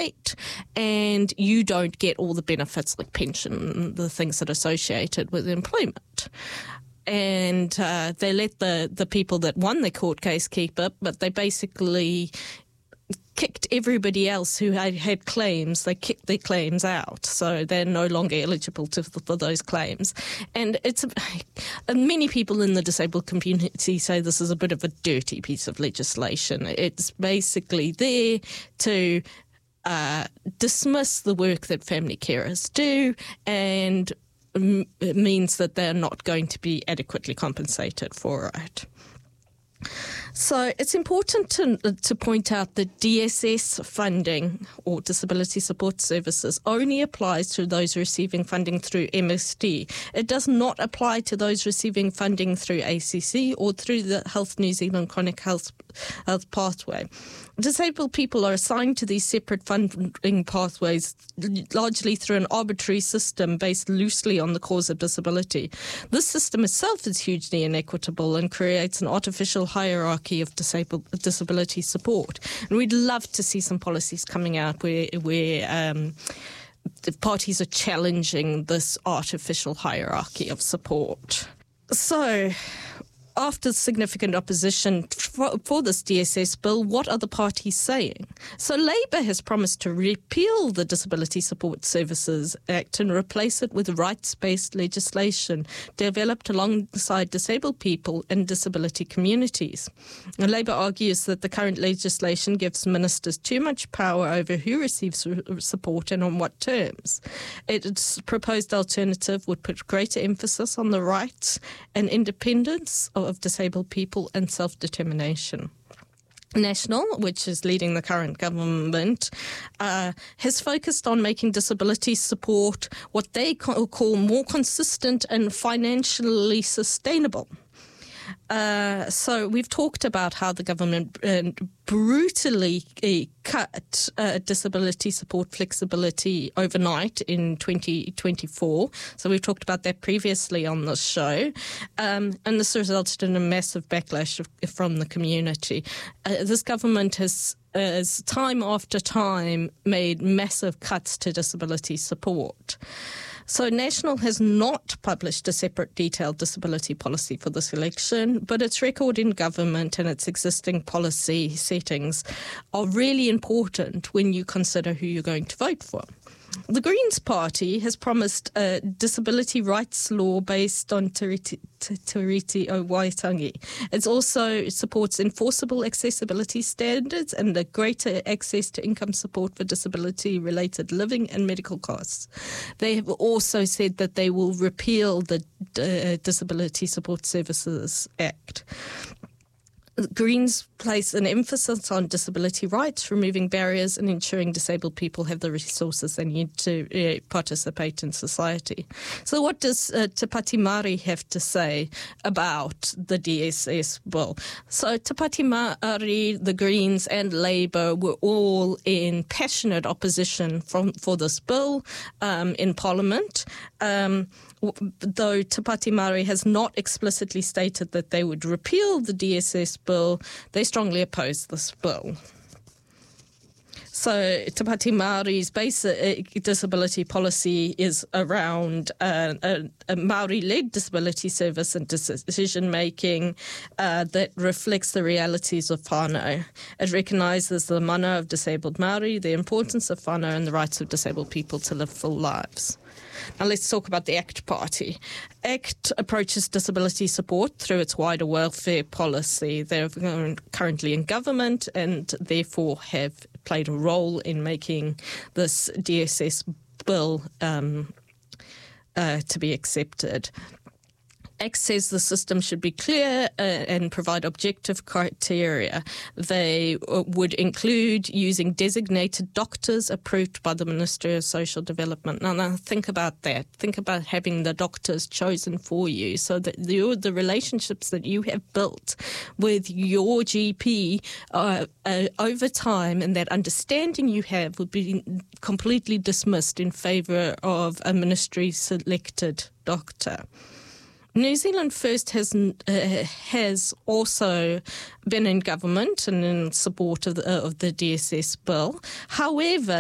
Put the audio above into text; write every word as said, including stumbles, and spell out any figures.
state, and you don't get all the benefits like pension, the things that are associated with employment. And uh, they let the, the people that won the court case keep it, but they basically kicked everybody else who had, had claims. They kicked their claims out, so they're no longer eligible to, for those claims. And it's and many people in the disabled community say this is a bit of a dirty piece of legislation. It's basically there to uh, dismiss the work that family carers do, and m- it means that they're not going to be adequately compensated for it. So it's important to to point out that D S S funding, or Disability Support Services, only applies to those receiving funding through M S D. It does not apply to those receiving funding through A C C or through the Health New Zealand Chronic Health, Health Pathway. Disabled people are assigned to these separate funding pathways largely through an arbitrary system based loosely on the cause of disability. This system itself is hugely inequitable and creates an artificial hierarchy of disabled disability support. And we'd love to see some policies coming out where where um, the parties are challenging this artificial hierarchy of support. So, after significant opposition for, for this D S S bill, what are the parties saying? So Labour has promised to repeal the Disability Support Services Act and replace it with rights-based legislation developed alongside disabled people and disability communities. And Labour argues that the current legislation gives ministers too much power over who receives support and on what terms. Its proposed alternative would put greater emphasis on the rights and independence of of disabled people and self-determination. National, which is leading the current government, uh, has focused on making disability support what they call more consistent and financially sustainable. Uh, so we've talked about how the government uh, brutally uh, cut uh, disability support flexibility overnight in twenty twenty-four. So we've talked about that previously on this show. Um, and this resulted in a massive backlash from the community. Uh, this government has has time after time made massive cuts to disability support. So National has not published a separate detailed disability policy for this election, but its record in government and its existing policy settings are really important when you consider who you're going to vote for. The Greens Party has promised a disability rights law based on Te Reti o Waitangi. It also supports enforceable accessibility standards and a greater access to income support for disability-related living and medical costs. They have also said that they will repeal the uh, Disability Support Services Act. Greens place an emphasis on disability rights, removing barriers and ensuring disabled people have the resources they need to uh, participate in society. So what does uh, Te Pāti Māori have to say about the D S S bill? So Te Pāti Māori, the Greens and Labour were all in passionate opposition from, for this bill um, in Parliament. Um, Though Te Pāti Māori has not explicitly stated that they would repeal the D S S bill, they strongly oppose this bill. So Te Pāti Māori's basic disability policy is around uh, a, a Māori-led disability service and decision-making uh, that reflects the realities of whānau. It recognises the mana of disabled Māori, the importance of whānau and the rights of disabled people to live full lives. Now let's talk about the ACT Party. ACT approaches disability support through its wider welfare policy. They're currently in government and therefore have played a role in making this D S S bill um, uh, to be accepted. ACT says the system should be clear uh, and provide objective criteria. They uh, would include using designated doctors approved by the Ministry of Social Development. Now, now think about that. Think about having the doctors chosen for you so that the, the relationships that you have built with your G P uh, uh, over time and that understanding you have would be completely dismissed in favour of a ministry-selected doctor. New Zealand First has uh, has also been in government and in support of the, uh, of the D S S bill. However,